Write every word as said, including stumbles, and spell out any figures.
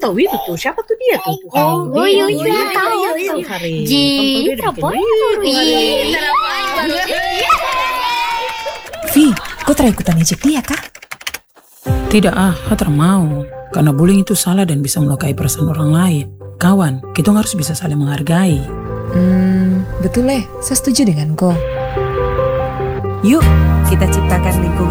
tahu itu tuh, siapa tuh dia tuh? Oh, Tuh, iya, dia, iya, dia, tahu, dia, tahu. dia, Hari. Ji, Kamu tahu dia apa bikin- ya? Iya, Iya. Vi, kau try ikutan ejek dia kah? Tidak ah, Hatra mau. Karena bullying itu salah dan bisa melukai perasaan orang lain. Kawan, kita harus bisa saling menghargai. Hmm, betul leh, saya setuju dengan kau. Yuk, kita ciptakan lingkungan